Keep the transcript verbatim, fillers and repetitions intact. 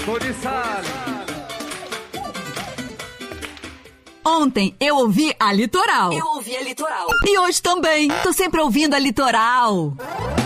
Tô de sal. Ontem eu ouvi a Litoral. Eu ouvi a Litoral. E hoje também. Tô sempre ouvindo a Litoral.